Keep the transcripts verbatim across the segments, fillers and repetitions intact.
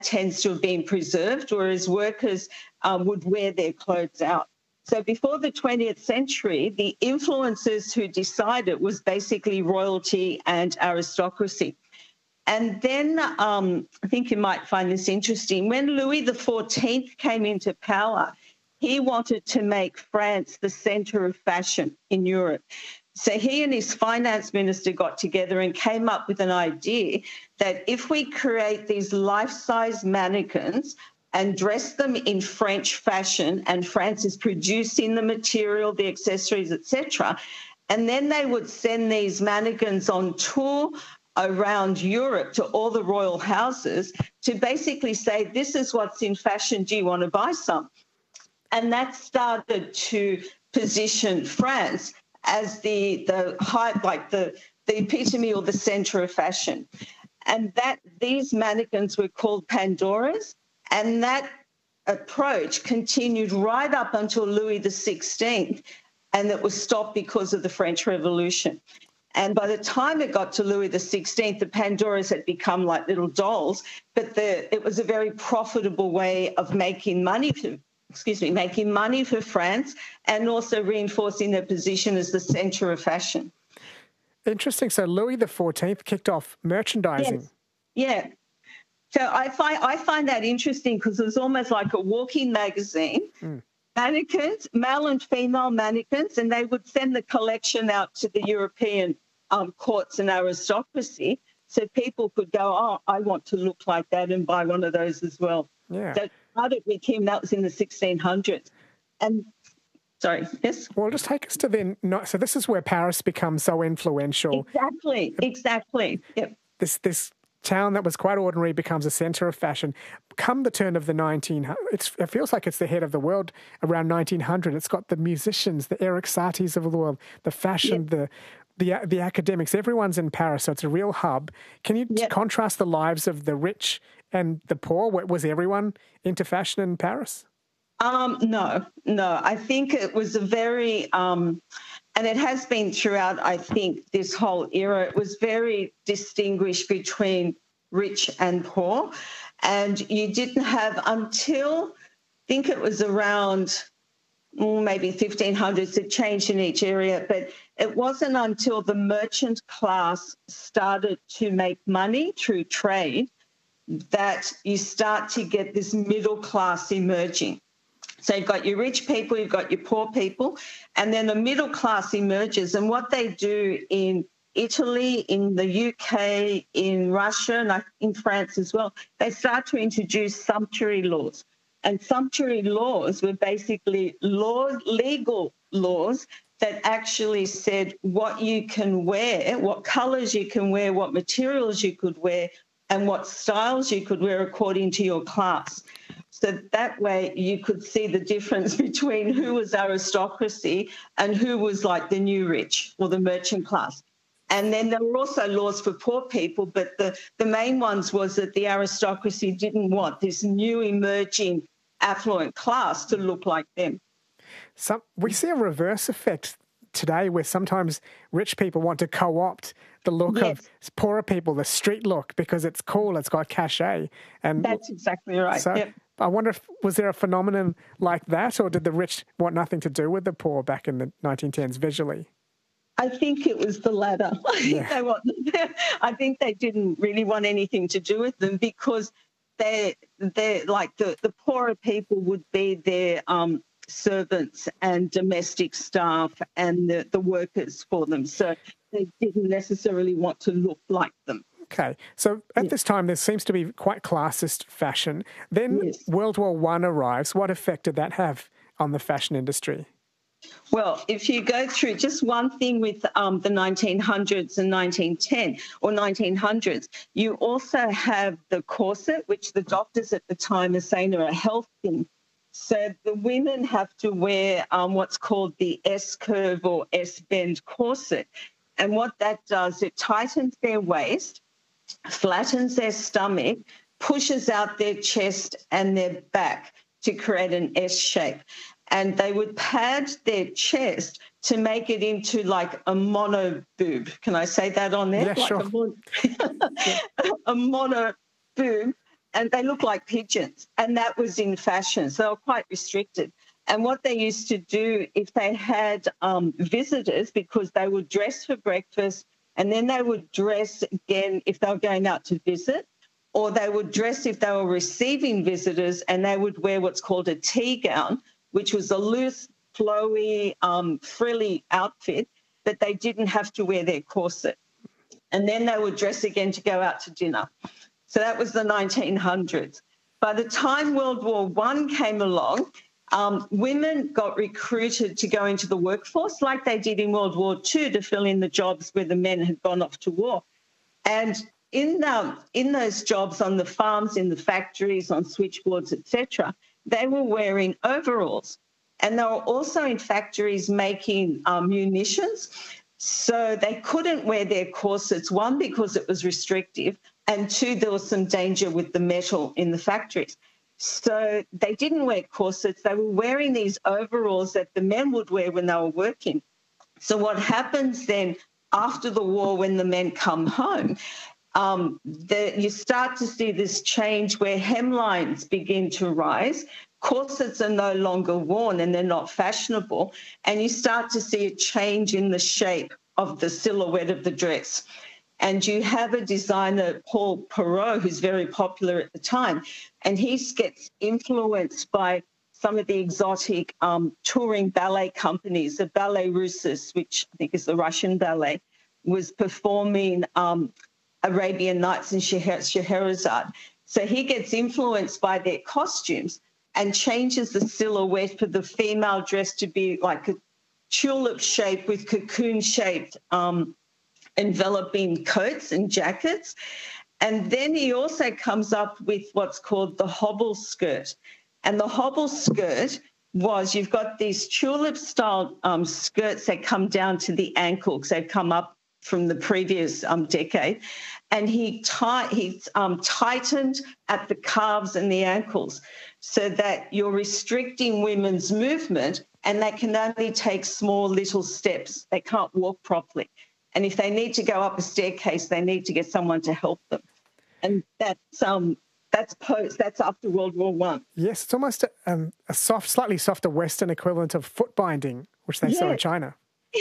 tends to have been preserved, whereas workers um, would wear their clothes out. So before the twentieth century, the influencers who decided was basically royalty and aristocracy. And then um, I think you might find this interesting. When Louis the fourteenth came into power, he wanted to make France the centre of fashion in Europe. So he and his finance minister got together and came up with an idea that if we create these life-size mannequins and dress them in French fashion, and France is producing the material, the accessories, et cetera, and then they would send these mannequins on tour around Europe to all the royal houses to basically say, this is what's in fashion, do you want to buy some? And that started to position France as the the high, like the, the epitome or the centre of fashion. And that these mannequins were called Pandoras, and that approach continued right up until Louis the sixteenth, and it was stopped because of the French Revolution. And by the time it got to Louis the sixteenth, the Pandoras had become like little dolls, but the, it was a very profitable way of making money for, excuse me, making money for France and also reinforcing their position as the centre of fashion. Interesting. So Louis the fourteenth kicked off merchandising. Yes. Yeah. So I find I find that interesting because it was almost like a walking magazine. Mm. Mannequins, male and female mannequins, and they would send the collection out to the European um, courts and aristocracy so people could go, oh, I want to look like that and buy one of those as well. Yeah. So it started with him, that was in the sixteen hundreds. And, sorry, yes? Well, just take us to then, so this is where Paris becomes so influential. Exactly, exactly. Yep. This, this town that was quite ordinary becomes a centre of fashion. Come the turn of the nineteen hundreds, it feels like it's the head of the world around nineteen hundred. It's got the musicians, the Erik Satie's of the world, the fashion, yep. the the the academics. Everyone's in Paris, so it's a real hub. Can you yep. contrast the lives of the rich and the poor? Was everyone into fashion in Paris? Um, no, no. I think it was a very, um, and it has been throughout, I think, this whole era, it was very distinguished between rich and poor. And you didn't have until, I think it was around maybe fifteen hundreds, it changed in each area, but it wasn't until the merchant class started to make money through trade that you start to get this middle class emerging. So you've got your rich people, you've got your poor people, and then the middle class emerges. And what they do in Italy, in the U K, in Russia, and in France as well, they start to introduce sumptuary laws. And sumptuary laws were basically law, legal laws that actually said what you can wear, what colours you can wear, what materials you could wear, and what styles you could wear according to your class. So that way you could see the difference between who was aristocracy and who was like the new rich or the merchant class. And then there were also laws for poor people, but the, the main ones was that the aristocracy didn't want this new emerging affluent class to look like them. Some, we see a reverse effect today where sometimes rich people want to co-opt the look yes. of poorer people, the street look, because it's cool, it's got cachet. And that's exactly right. So yep. I wonder if, was there a phenomenon like that, or did the rich want nothing to do with the poor back in the nineteen tens visually? I think it was the latter. Yeah. they want, I think they didn't really want anything to do with them because they they like the, the poorer people would be their um, servants and domestic staff and the, the workers for them. So they didn't necessarily want to look like them. Okay. So at yeah. this time, there seems to be quite classist fashion. Then yes. World War One arrives. What effect did that have on the fashion industry? Well, if you go through just one thing with um, the nineteen hundreds and nineteen ten or nineteen hundreds, you also have the corset, which the doctors at the time are saying are a health thing. So the women have to wear um, what's called the S-curve or S-bend corset. And what that does, it tightens their waist, flattens their stomach, pushes out their chest and their back to create an S shape. And they would pad their chest to make it into like a mono boob. Can I say that on there? Yeah, like sure. A, mon- a mono boob. and they look like pigeons, and that was in fashion, so they were quite restricted. And what they used to do if they had um, visitors, because they would dress for breakfast and then they would dress again if they were going out to visit, or they would dress if they were receiving visitors, and they would wear what's called a tea gown, which was a loose, flowy, um, frilly outfit, but they didn't have to wear their corset. And then they would dress again to go out to dinner. So that was the nineteen hundreds. By the time World War One came along, um, women got recruited to go into the workforce like they did in World War Two to fill in the jobs where the men had gone off to war. And in, um, in those jobs on the farms, in the factories, on switchboards, et cetera, they were wearing overalls. And they were also in factories making um, munitions. So they couldn't wear their corsets, one, because it was restrictive, and two, there was some danger with the metal in the factories. So they didn't wear corsets. They were wearing these overalls that the men would wear when they were working. So what happens then after the war when the men come home, um, the, you start to see this change where hemlines begin to rise. Corsets are no longer worn and they're not fashionable, and you start to see a change in the shape of the silhouette of the dress. And you have a designer, Paul Perot, who's very popular at the time, and he gets influenced by some of the exotic um, touring ballet companies. The Ballet Russes, which I think is the Russian ballet, was performing um, Arabian Nights and Scheherazade. So he gets influenced by their costumes and changes the silhouette for the female dress to be like a tulip shape with cocoon-shaped um, enveloping coats and jackets. And then he also comes up with what's called the hobble skirt. And the hobble skirt was, you've got these tulip-style um, skirts that come down to the ankle because they've come up from the previous um, decade. And he, ti- he um, tightened at the calves and the ankles so that you're restricting women's movement, and they can only take small little steps. They can't walk properly. And if they need to go up a staircase, they need to get someone to help them. And that's um that's post that's after World War One. Yes, it's almost a, um, a soft, slightly softer Western equivalent of foot binding, which they yes. saw in China.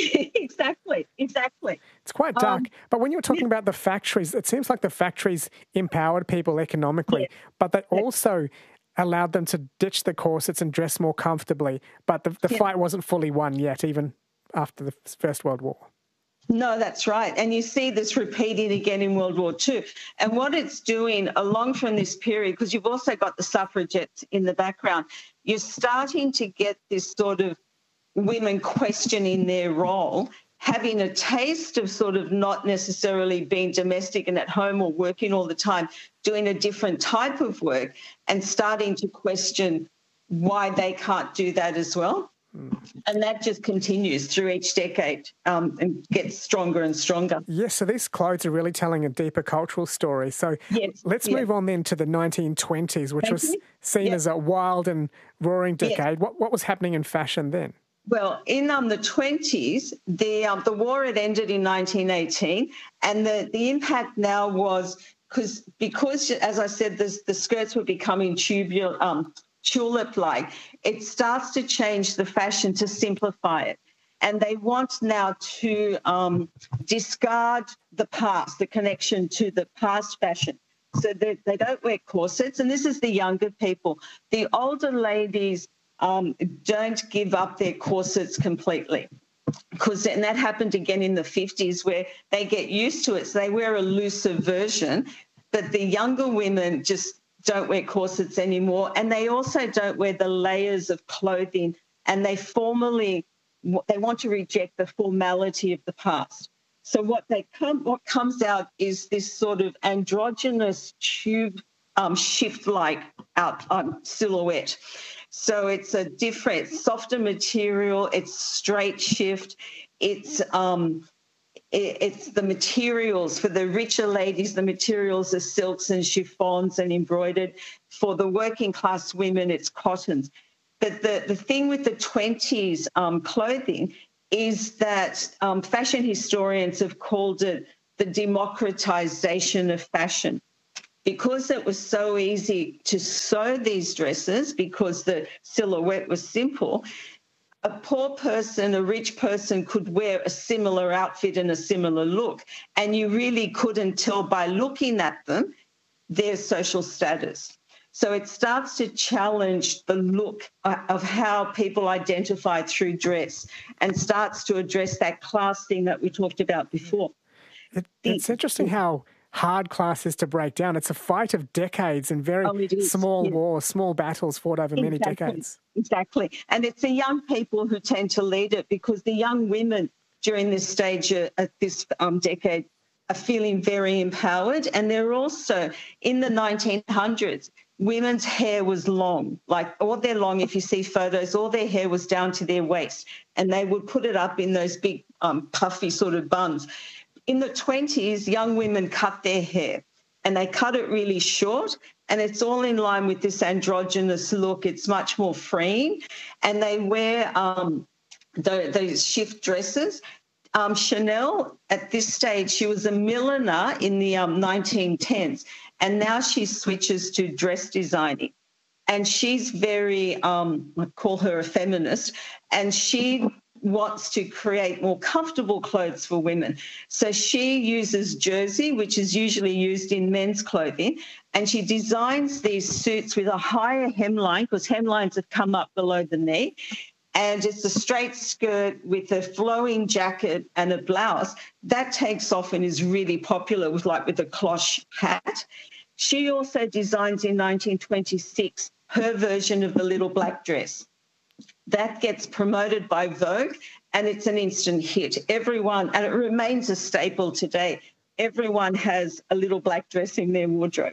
exactly, exactly. It's quite dark. Um, but when you were talking yeah. about the factories, it seems like the factories empowered people economically, yeah. but they yeah. also allowed them to ditch the corsets and dress more comfortably. But the, the yeah. fight wasn't fully won yet, even after the First World War. No, that's right. And you see this repeating again in World War Two. And what it's doing along from this period, because you've also got the suffragettes in the background, you're starting to get this sort of women questioning their role, having a taste of sort of not necessarily being domestic and at home or working all the time, doing a different type of work, and starting to question why they can't do that as well. Mm. And that just continues through each decade um, and gets stronger and stronger. Yes, so these clothes are really telling a deeper cultural story. So yes, let's yes. move on then to the nineteen twenties, which Thank was you. seen yes. as a wild and roaring decade. Yes. What, what was happening in fashion then? Well, in um, the twenties, the um, the war had ended in nineteen eighteen, and the, the impact now was because, because as I said, this, the skirts were becoming tubular, um, tulip-like. It starts to change the fashion to simplify it. And they want now to um, discard the past, the connection to the past fashion. So they, they don't wear corsets. And this is the younger people. The older ladies um, don't give up their corsets completely. Because and that happened again in the fifties where they get used to it. So they wear a looser version. But the younger women just don't wear corsets anymore, and they also don't wear the layers of clothing, and they formally they want to reject the formality of the past. So what they come what comes out is this sort of androgynous tube um, shift-like out um, silhouette. So it's a different, softer material. It's straight shift. It's um, It's the materials. For the richer ladies, the materials are silks and chiffons and embroidered. For the working class women, it's cottons. But the, the thing with the twenties um, clothing is that um, fashion historians have called it the democratization of fashion. because it was so easy to sew these dresses because the silhouette was simple, a poor person, a rich person could wear a similar outfit and a similar look, and you really couldn't tell by looking at them their social status. So it starts to challenge the look of how people identify through dress and starts to address that class thing that we talked about before. It, it's the, interesting how hard class is to break down. It's a fight of decades and very oh, small yeah. wars, small battles fought over exactly. many decades. Exactly. And it's the young people who tend to lead it, because the young women during this stage uh, at this um, decade are feeling very empowered. And they're also, in the nineteen hundreds, women's hair was long, like all their long, if you see photos, all their hair was down to their waist, and they would put it up in those big um, puffy sort of buns. In the twenties, young women cut their hair, and they cut it really short, and it's all in line with this androgynous look. It's much more freeing, and they wear um, the, those shift dresses. Um, Chanel, at this stage, she was a milliner in the um, nineteen tens, and now she switches to dress designing. And she's very, um, I call her a feminist, and she wants to create more comfortable clothes for women. So she uses jersey, which is usually used in men's clothing, and she designs these suits with a higher hemline, because hemlines have come up below the knee, and it's a straight skirt with a flowing jacket and a blouse. That takes off and is really popular with like with a cloche hat. She also designs in nineteen twenty-six her version of the little black dress. That gets promoted by Vogue, and it's an instant hit. Everyone, and it remains a staple today, everyone has a little black dress in their wardrobe.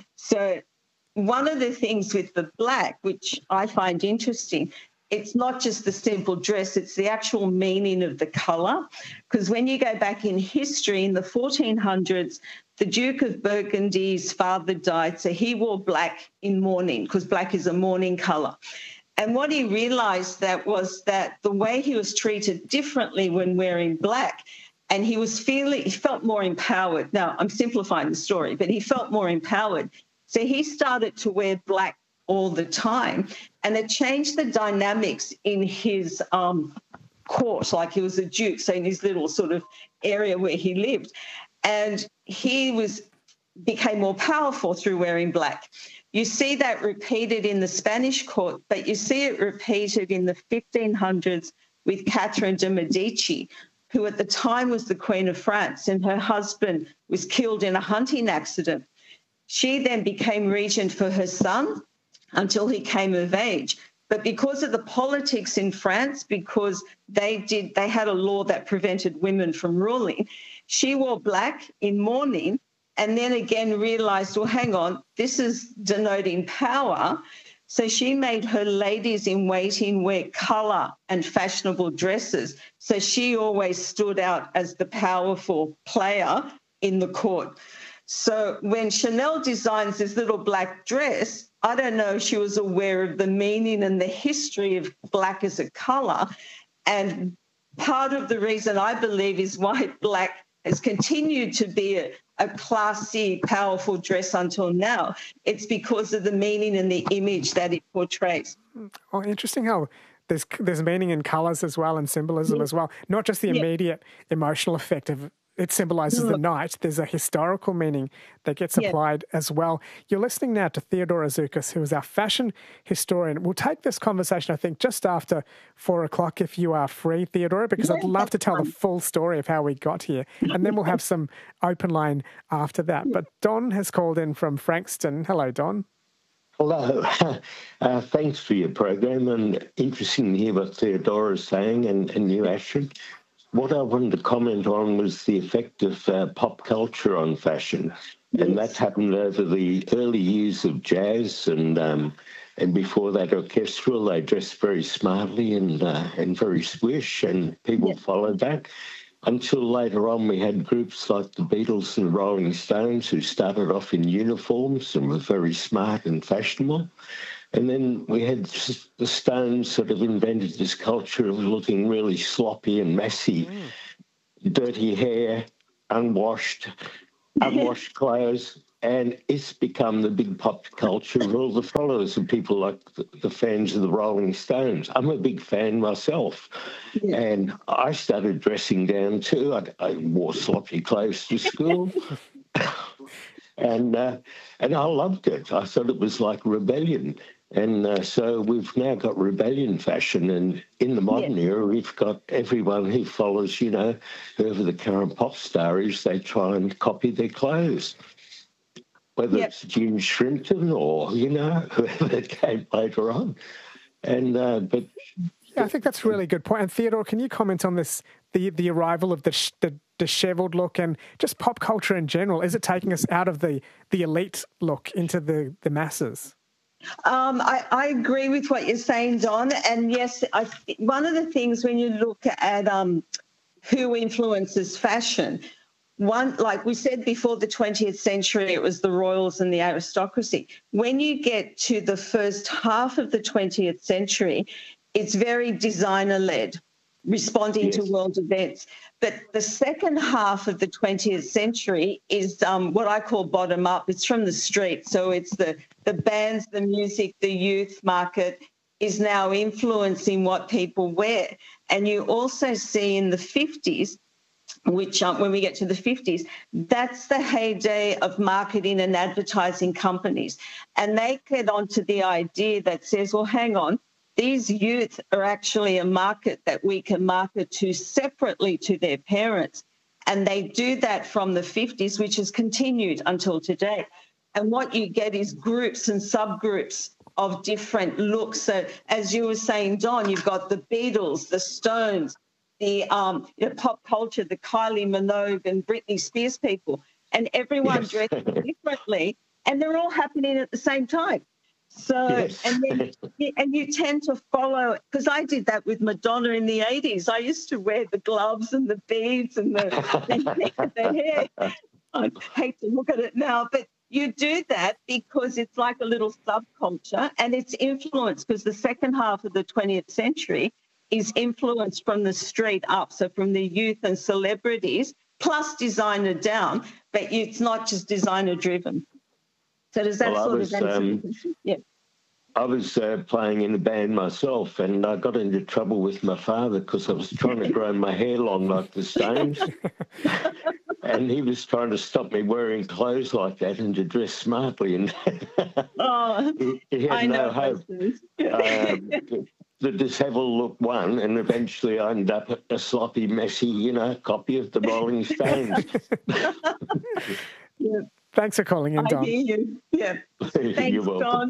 So one of the things with the black, which I find interesting, it's not just the simple dress, it's the actual meaning of the colour. Because when you go back in history, in the fourteen hundreds, the Duke of Burgundy's father died, so he wore black in mourning, because black is a mourning colour. And what he realised that was that the way he was treated differently when wearing black, and he was feeling, he felt more empowered. Now, I'm simplifying the story, but he felt more empowered. So he started to wear black all the time, and it changed the dynamics in his um, court, like he was a duke, so in his little sort of area where he lived. And he was became more powerful through wearing black. You see that repeated in the Spanish court, but you see it repeated in the fifteen hundreds with Catherine de' Medici, who at the time was the Queen of France, and her husband was killed in a hunting accident. She then became regent for her son until he came of age. But because of the politics in France, because they did, they had a law that prevented women from ruling, she wore black in mourning, and then again realised, well, hang on, this is denoting power. So she made her ladies in waiting wear colour and fashionable dresses. So she always stood out as the powerful player in the court. So when Chanel designs this little black dress, I don't know if she was aware of the meaning and the history of black as a colour. And part of the reason I believe is why black has continued to be a, a classy, powerful dress until now. It's because of the meaning and the image that it portrays. Oh, interesting how there's there's meaning in colours as well and symbolism yeah. as well, not just the immediate yeah. emotional effect of it symbolises the night. There's a historical meaning that gets applied yeah. as well. You're listening now to Theodora Zoukis, who is our fashion historian. We'll take this conversation, I think, just after four o'clock if you are free, Theodora, because yeah, I'd love to tell fun. the full story of how we got here. And then we'll have some open line after that. But Don has called in from Frankston. Hello, Don. Hello. Uh, thanks for your program, and interesting to hear what Theodora is saying, and, and you, Astrid. What I wanted to comment on was the effect of uh, pop culture on fashion, yes. and that happened over the early years of jazz, and um, and before that orchestral. They dressed very smartly and uh, and very swish, and people yes. followed that. Until later on, we had groups like the Beatles and Rolling Stones who started off in uniforms and were very smart and fashionable. And then we had the Stones sort of invented this culture of looking really sloppy and messy, mm. dirty hair, unwashed, unwashed clothes, and it's become the big pop culture of all the followers of people like the, the fans of the Rolling Stones. I'm a big fan myself. Yeah. And I started dressing down too. I, I wore sloppy clothes to school. and uh, and I loved it. I thought it was like rebellion. And uh, so we've now got rebellion fashion. And in the modern yeah. era, we've got everyone who follows, you know, whoever the current pop star is, they try and copy their clothes. Whether yep. it's Jim Shrimpton or, you know, whoever came later on. And, uh, but... Yeah, I think that's a really good point. And Theodore, can you comment on this, the, the arrival of the, sh- the dishevelled look and just pop culture in general? Is it taking us out of the, the elite look into the, the masses? Um, I, I agree with what you're saying, Don. And yes, I, one of the things when you look at um, who influences fashion... One, like we said before the twentieth century, it was the royals and the aristocracy. When you get to the first half of the twentieth century, it's very designer-led, responding yes. to world events. But the second half of the twentieth century is um, what I call bottom-up. It's from the street. So it's the, the bands, the music, the youth market is now influencing what people wear. And you also see in the fifties, which um, when we get to the fifties, that's the heyday of marketing and advertising companies. And they get onto the idea that says, well, hang on, these youth are actually a market that we can market to separately to their parents. And they do that from the fifties, which has continued until today. And what you get is groups and subgroups of different looks. So as you were saying, Don, you've got the Beatles, the Stones, the um, you know, pop culture, the Kylie Minogue and Britney Spears people, and everyone yes. dresses differently, and they're all happening at the same time. So, yes. and then, and you tend to follow, because I did that with Madonna in the eighties. I used to wear the gloves and the beads and the, the, the hair. I hate to look at it now, but you do that because it's like a little subculture, and it's influenced because the second half of the twentieth century is influenced from the street up, so from the youth and celebrities, plus designer down, but it's not just designer driven. So does that well, sort was, of answer um, the question? Yeah. I was uh, playing in a band myself, and I got into trouble with my father because I was trying to grow my hair long like the Stones. And he was trying to stop me wearing clothes like that and to dress smartly. And oh, he, he had I no know hope. um, the dishevelled look won, and eventually I ended up a sloppy, messy, you know, copy of the Rolling Stones. yeah. Thanks for calling in, Don. I hear you. Yeah. Thanks, Don.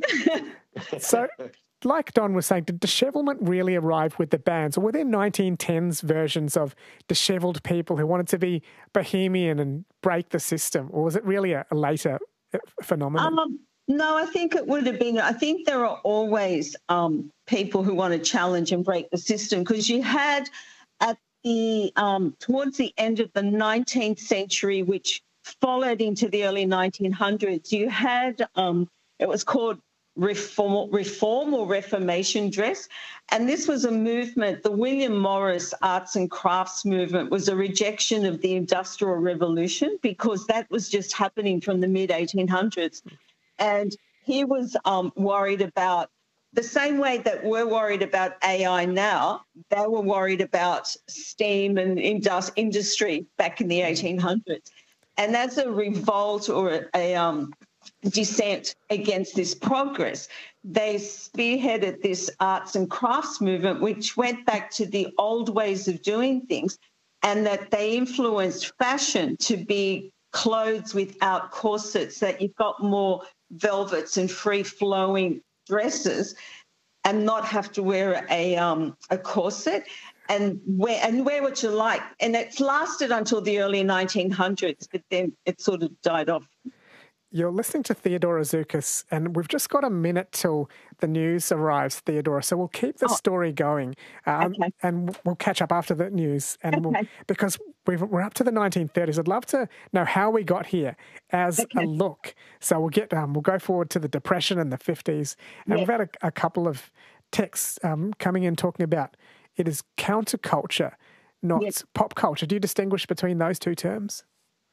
So, like Don was saying, did dishevelment really arrive with the bands? Or were there nineteen tens versions of dishevelled people who wanted to be bohemian and break the system? Or was it really a, a later phenomenon? Um, no, I think it would have been, I think there are always um, people who want to challenge and break the system, because you had at the, um, towards the end of the nineteenth century, which followed into the early nineteen hundreds, you had, um, it was called reform, reform or Reformation dress. And this was a movement, the William Morris arts and crafts movement was a rejection of the Industrial Revolution, because that was just happening from the mid eighteen hundreds. And he was um, worried about, the same way that we're worried about A I now, they were worried about steam and indus- industry back in the eighteen hundreds. And as a revolt or a, a um, dissent against this progress, they spearheaded this arts and crafts movement, which went back to the old ways of doing things, and that they influenced fashion to be clothes without corsets, that you've got more velvets and free-flowing dresses and not have to wear a um, a corset, and wear and wear what you like. And it's lasted until the early nineteen hundreds, but then it sort of died off. You're listening to Theodora Zoukis, and we've just got a minute till the news arrives, Theodora. So we'll keep the oh. story going, um, okay. and we'll catch up after the news. And okay. we'll, because we've, we're up to the nineteen thirties, I'd love to know how we got here as okay. a look. So we'll get um, we'll go forward to the Depression and the fifties, and yeah. we've had a, a couple of texts um, coming in talking about it is counterculture, not yes. pop culture. Do you distinguish between those two terms?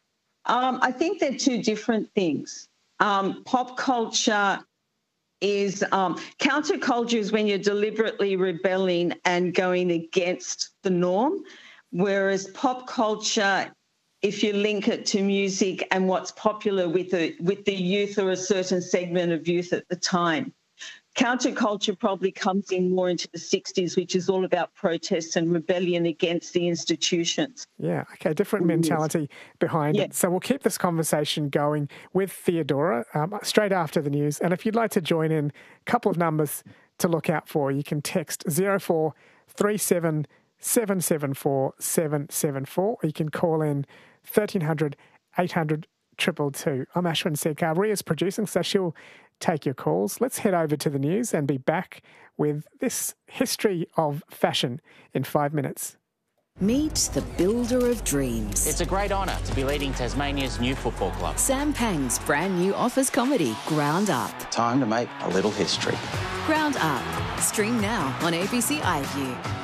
Um, I think they're two different things. Um, pop culture is um, counterculture is when you're deliberately rebelling and going against the norm, whereas pop culture, if you link it to music and what's popular with the, with the youth or a certain segment of youth at the time. Counterculture probably comes in more into the sixties, which is all about protests and rebellion against the institutions. Yeah, okay, different mentality behind yeah. it. So we'll keep this conversation going with Theodora um, straight after the news. And if you'd like to join in, a couple of numbers to look out for. You can text zero four three seven seven seven four seven seven four, or you can call in thirteen hundred eight hundred two two two. I'm Ashwin Sekar. Ria's producing, so she'll take your calls. Let's head over to the news and be back with this history of fashion in five minutes. Meet the builder of dreams. It's a great honour to be leading Tasmania's new football club. Sam Pang's brand new office comedy, Ground Up. Time to make a little history. Ground Up. Stream now on A B C iView.